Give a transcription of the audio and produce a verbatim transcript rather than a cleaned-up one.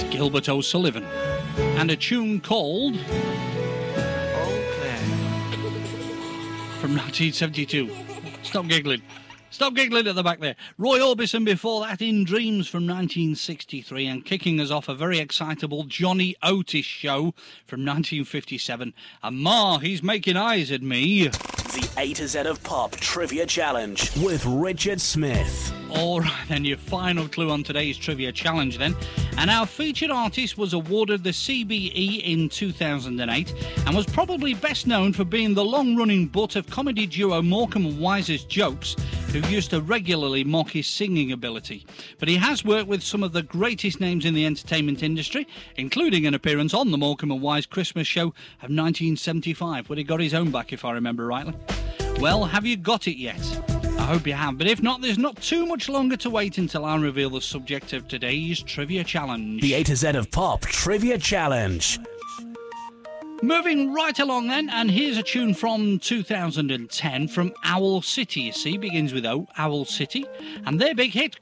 Gilbert O'Sullivan. And a tune called Oh, Claire. from nineteen seventy-two. Stop giggling. Stop giggling at the back there. Roy Orbison before that, In Dreams from nineteen sixty-three, and kicking us off a very excitable Johnny Otis show from nineteen fifty-seven. And Ma, he's making eyes at me. The A to Z of Pop Trivia Challenge with Richard Smith. All right, then, your final clue on today's Trivia Challenge, then. And our featured artist was awarded the C B E in two thousand eight and was probably best known for being the long-running butt of comedy duo Morecambe and Wise's jokes, who used to regularly mock his singing ability. But he has worked with some of the greatest names in the entertainment industry, including an appearance on the Morecambe and Wise Christmas show of nineteen seventy-five, where he got his own back, if I remember rightly. Well, have you got it yet? I hope you have, but if not, there's not too much longer to wait until I reveal the subject of today's Trivia Challenge. The A to Z of Pop Trivia Challenge. Moving right along then, and here's a tune from two thousand ten from Owl City, you see, begins with O, Owl City, and their big hit